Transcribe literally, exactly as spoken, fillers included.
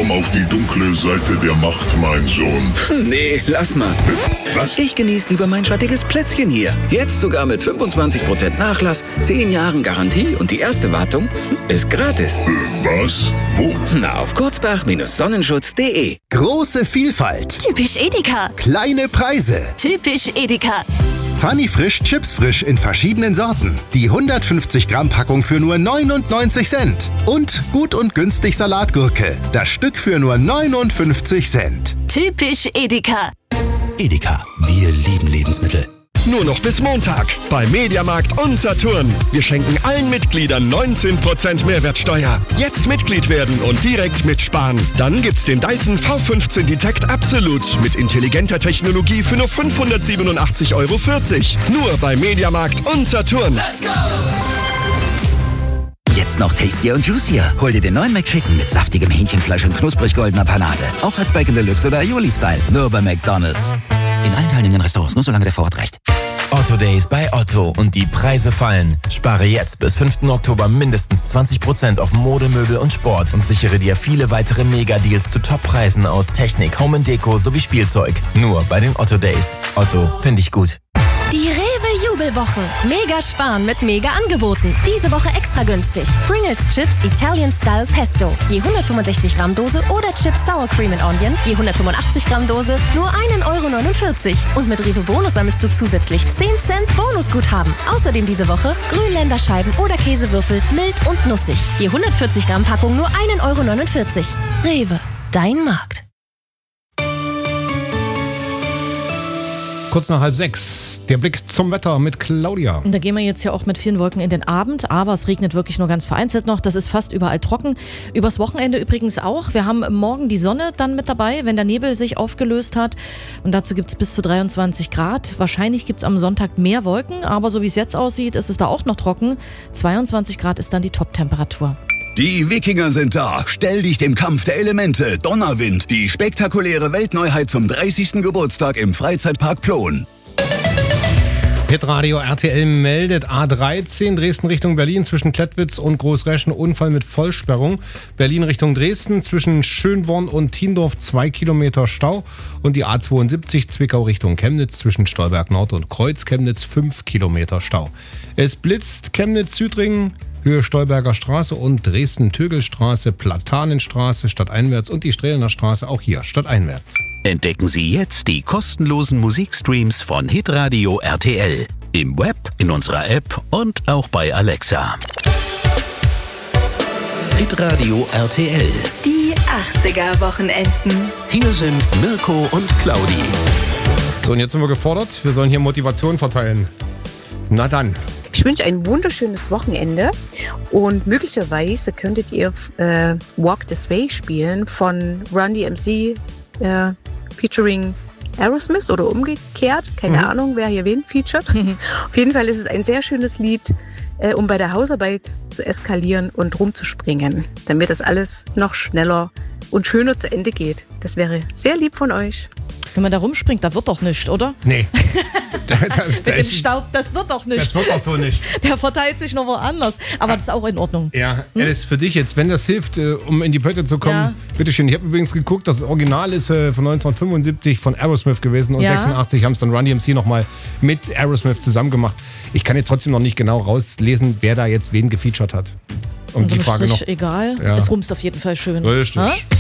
Komm auf die dunkle Seite der Macht, mein Sohn. Nee, lass mal. Was? Ich genieße lieber mein schattiges Plätzchen hier. Jetzt sogar mit fünfundzwanzig Prozent Nachlass, zehn Jahren Garantie und die erste Wartung ist gratis. Äh, was? Wo? Na, auf kurzbach-sonnenschutz punkt de. Große Vielfalt. Typisch Edeka. Kleine Preise. Typisch Edeka. Funny Frisch, Chips frisch in verschiedenen Sorten. Die hundertfünfzig Gramm Packung für nur neunundneunzig Cent. Und gut und günstig Salatgurke. Das Stück für nur neunundfünfzig Cent. Typisch Edeka. Edeka, wir lieben Lebensmittel. Nur noch bis Montag bei Mediamarkt und Saturn. Wir schenken allen Mitgliedern neunzehn Prozent Mehrwertsteuer. Jetzt Mitglied werden und direkt mitsparen. Dann gibt's den Dyson V fünfzehn Detect Absolute mit intelligenter Technologie für nur fünfhundertsiebenundachtzig Euro vierzig. Nur bei Mediamarkt und Saturn. Let's go! Jetzt noch tastier und juicier. Hol dir den neuen McChicken mit saftigem Hähnchenfleisch und knusprig goldener Panade. Auch als Bacon Deluxe oder Aioli-Style. Nur bei McDonald's. In allen teilnehmenden Restaurants, nur solange der Vorrat reicht. Otto Days bei Otto und die Preise fallen. Spare jetzt bis fünften Oktober mindestens zwanzig Prozent auf Mode, Möbel und Sport und sichere dir viele weitere Mega-Deals zu Top-Preisen aus Technik, Home and Deko sowie Spielzeug. Nur bei den Otto Days. Otto, finde ich gut. Die Rewe-Jubelwochen. Mega sparen mit Mega-Angeboten. Diese Woche extra günstig. Pringles Chips Italian Style Pesto. Je hundertfünfundsechzig Gramm Dose oder Chips Sour Cream and Onion. Je hundertfünfundachtzig Gramm Dose. Nur ein Euro neunundvierzig. Und mit Rewe Bonus sammelst du zusätzlich zehn Cent Bonusguthaben. Außerdem diese Woche Grünländer Scheiben oder Käsewürfel mild und nussig. Je hundertvierzig Gramm Packung nur ein Euro neunundvierzig. Rewe, dein Markt. Kurz nach halb sechs. Der Blick zum Wetter mit Claudia. Und da gehen wir jetzt ja auch mit vielen Wolken in den Abend, aber es regnet wirklich nur ganz vereinzelt noch. Das ist fast überall trocken. Übers Wochenende übrigens auch. Wir haben morgen die Sonne dann mit dabei, wenn der Nebel sich aufgelöst hat. Und dazu gibt es bis zu dreiundzwanzig Grad. Wahrscheinlich gibt es am Sonntag mehr Wolken, aber so wie es jetzt aussieht, ist es da auch noch trocken. zweiundzwanzig Grad ist dann die Top-Temperatur. Die Wikinger sind da. Stell dich dem Kampf der Elemente. Donnerwind. Die spektakuläre Weltneuheit zum dreißigsten Geburtstag im Freizeitpark Plon. Hitradio R T L meldet A dreizehn Dresden Richtung Berlin zwischen Klettwitz und Großreschen Unfall mit Vollsperrung. Berlin Richtung Dresden zwischen Schönborn und Tiendorf zwei Kilometer Stau. Und die A zweiundsiebzig Zwickau Richtung Chemnitz zwischen Stolberg Nord und Kreuz Chemnitz fünf Kilometer Stau. Es blitzt Chemnitz-Südringen, Höhe Stolberger Straße und Dresden-Tögelstraße, Platanenstraße stadteinwärts und die Strehlener Straße auch hier stadteinwärts. Entdecken Sie jetzt die kostenlosen Musikstreams von Hitradio R T L. Im Web, in unserer App und auch bei Alexa. Hitradio R T L. Die achtziger-Wochenenden. Hier sind Mirko und Claudi. So, und jetzt sind wir gefordert. Wir sollen hier Motivation verteilen. Na dann. Ich wünsche ein wunderschönes Wochenende und möglicherweise könntet ihr äh, Walk This Way spielen von Run D M C äh, featuring Aerosmith oder umgekehrt. Keine mhm. Ahnung, wer hier wen featured. Mhm. Auf jeden Fall ist es ein sehr schönes Lied, äh, um bei der Hausarbeit zu eskalieren und rumzuspringen, damit das alles noch schneller und schöner zu Ende geht. Das wäre sehr lieb von euch. Wenn man da rumspringt, da wird doch nichts, oder? Nee. da, da, Mit dem Staub, das wird doch nicht. Das wird auch so nicht. Der verteilt sich noch woanders. Aber das ist auch in Ordnung. Ja, hm? Alice, für dich jetzt, wenn das hilft, äh, um in die Pötte zu kommen, ja. Bitteschön. Ich habe übrigens geguckt, das Original ist äh, von neunzehnhundertfünfundsiebzig von Aerosmith gewesen und ja. sechsundachtzig haben es dann Run D M C nochmal mit Aerosmith zusammen gemacht. Ich kann jetzt trotzdem noch nicht genau rauslesen, wer da jetzt wen gefeatured hat. Um die Frage Strich noch. Egal. Ja. Es rumst auf jeden Fall schön. Richtig. Ha?